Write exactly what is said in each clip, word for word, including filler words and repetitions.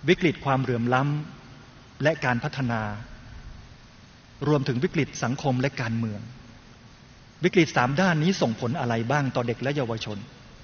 วิกฤตความเหลื่อมล้ำและการพัฒนารวมถึงวิกฤตสังคมและการเมืองวิกฤตสามด้านนี้ส่งผลอะไรบ้างต่อเด็กและเยาวชน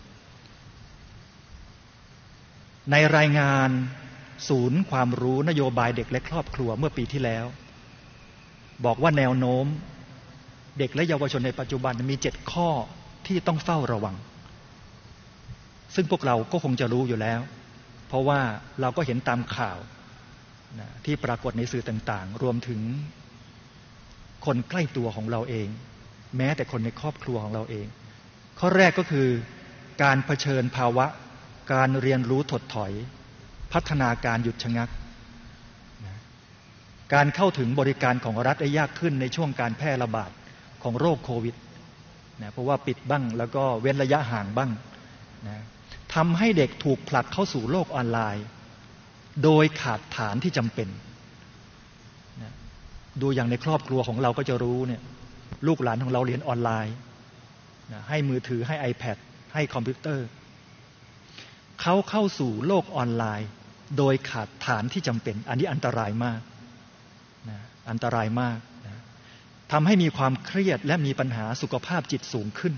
ในรายงานศูนย์ความรู้นโยบายเด็กและครอบครัวเมื่อปีที่แล้วบอกว่าแนวโน้มเด็กและเยาวชนในปัจจุบันมีเจ็ดข้อที่ต้องเฝ้าระวังซึ่งพวกเราก็คงจะรู้อยู่แล้วเพราะว่าเราก็เห็นตามข่าวนะที่ปรากฏในสื่อต่างๆรวมถึงคนใกล้ตัวของเราเองแม้แต่คนในครอบครัวของเราเองข้อแรกก็คือการเผชิญภาวะการเรียนรู้ถดถอยพัฒนาการหยุดชะงักนะการเข้าถึงบริการของรัฐได้ยากขึ้นในช่วงการแพร่ระบาดของโรคโควิดนะเพราะว่าปิดบ้างแล้วก็เว้นระยะห่างบ้างนะทำให้เด็กถูกผลักเข้าสู่โลกออนไลน์โดยขาดฐานที่จำเป็นนะดูอย่างในครอบครัวของเราก็จะรู้เนี่ยลูกหลานของเราเรียนออนไลน์นะให้มือถือให้ iPad ให้คอมพิวเตอร์เขาเข้าสู่โลกออนไลน์โดยขาดฐานที่จำเป็นอันนี้อันตรายมากนะอันตรายมากนะทำให้มีความเครียดและมีปัญหาสุขภาพจิตสูงขึ้น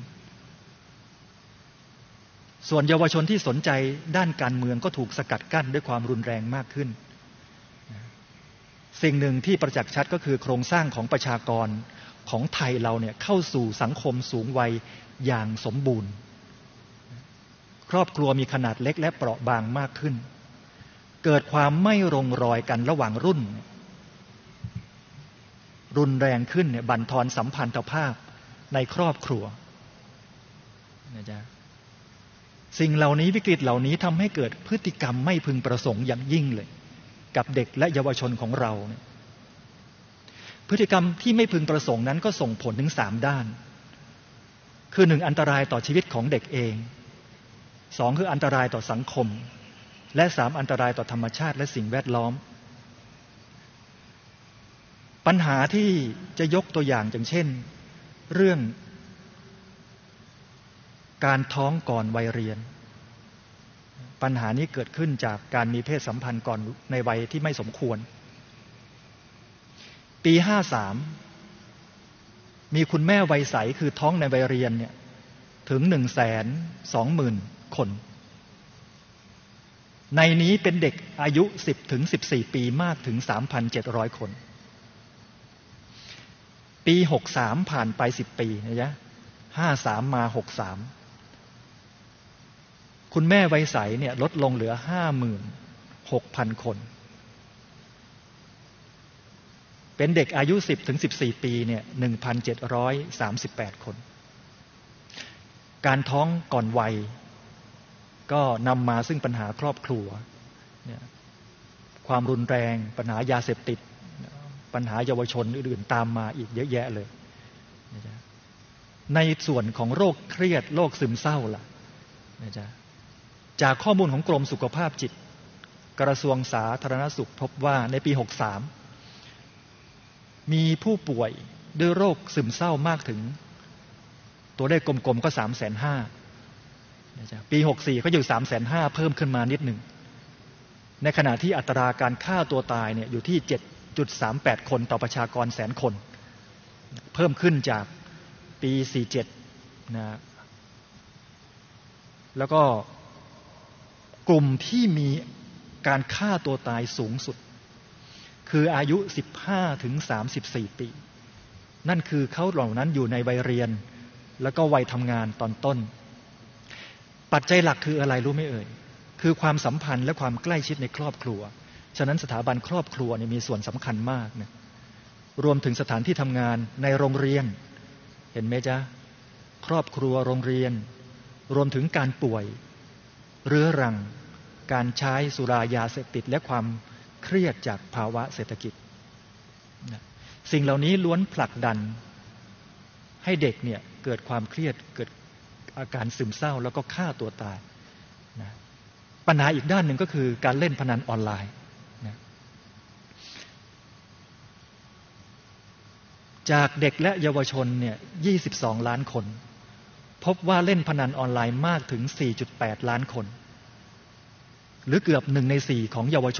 ส่วนเยาวชนที่สนใจด้านการเมืองก็ถูกสกัดกั้นด้วยความรุนแรงมากขึ้นนะสิ่งหนึ่งที่ประจักษ์ชัดก็คือโครงสร้างของประชากรของไทยเราเนี่ยเข้าสู่สังคมสูงวัยอย่างสมบูรณ์ครอบครัวมีขนาดเล็กและเปราะบางมากขึ้นเกิดความไม่ลงรอยกันระหว่างรุ่นรุนแรงขึ้นเนี่ยบั่นทอนสัมพันธภาพในครอบครัวนะจ๊ะสิ่งเหล่านี้วิกฤตเหล่านี้ทำให้เกิดพฤติกรรมไม่พึงประสงค์อย่างยิ่งเลยกับเด็กและเยาวชนของเราเนี่ยพฤติกรรมที่ไม่พึงประสงค์นั้นก็ส่งผลถึงสามด้านคือหนึ่งอันตรายต่อชีวิตของเด็กเองสองคืออันตรายต่อสังคมและสามอันตรายต่อธรรมชาติและสิ่งแวดล้อมปัญหาที่จะยกตัวอย่างอย่างเช่นเรื่องการท้องก่อนวัยเรียนปัญหานี้เกิดขึ้นจากการมีเพศสัมพันธ์ก่อนในวัยที่ไม่สมควรปีห้าสามมีคุณแม่วัยใสคือท้องในวัยเรียนเนี่ยถึงหนึ่งแสนสองหมื่นคนในนี้เป็นเด็กอายุสิบถึงสิบสี่ปีมากถึง สามพันเจ็ดร้อย คนปีหกสามผ่านไปสิบปีนะจ๊ะห้าสามมาหกสามคุณแม่วัยใสเนี่ยลดลงเหลือ ห้าหมื่นหกพัน คนเป็นเด็กอายุสิบถึงสิบสี่ปีเนี่ย หนึ่งพันเจ็ดร้อยสามสิบแปด คนการท้องก่อนวัยก็นำมาซึ่งปัญหาครอบครัวเนี่ยความรุนแรงปัญหายาเสพติดปัญหาเยาวชนอื่นๆตามมาอีกเยอะแยะเลยในส่วนของโรคเครียดโรคซึมเศร้าล่ะนะจ๊ะจากข้อมูลของกรมสุขภาพจิตกระทรวงสาธารณสุขพบว่าในปีหกสามมีผู้ป่วยด้วยโรคซึมเศร้ามากถึงตัวเลขกลมๆก็ สามแสนห้าหมื่น ปีหกสี่ก็อยู่ สามแสนห้าหมื่น เพิ่มขึ้นมานิดหนึ่งในขณะที่อัตราการฆ่าตัวตายเนี่ยอยู่ที่ เจ็ดจุดสามแปด คนต่อประชากรแสนคนเพิ่มขึ้นจากปีสี่สิบเจ็ดนะแล้วก็กลุ่มที่มีการฆ่าตัวตายสูงสุดคืออายุสิบห้าถึงสามสิบสี่ปีนั่นคือเขาเหล่านั้นอยู่ในวัยเรียนแล้วก็วัยทำงานตอนต้นปัจจัยหลักคืออะไรรู้ไหมเอ่ยคือความสัมพันธ์และความใกล้ชิดในครอบครัวฉะนั้นสถาบันครอบครัวเนี่ยมีส่วนสำคัญมากนะรวมถึงสถานที่ทำงานในโรงเรียนเห็นไหมจ๊ะครอบครัวโรงเรียนรวมถึงการป่วยเรื้อรังการใช้สุรายาเสพติดและความเครียดจากภาวะเศรษฐกิจนะสิ่งเหล่านี้ล้วนผลักดันให้เด็กเนี่ยเกิดความเครียดเกิดอาการซึมเศร้าแล้วก็ฆ่าตัวตายนะปัญหาอีกด้านหนึ่งก็คือการเล่นพนันออนไลน์นะจากเด็กและเยาวชนเนี่ยยี่สิบสองล้านคนพบว่าเล่นพนันออนไลน์มากถึง สี่จุดแปด ล้านคนหรือเกือบหนึ่งในสี่ของเยาวชน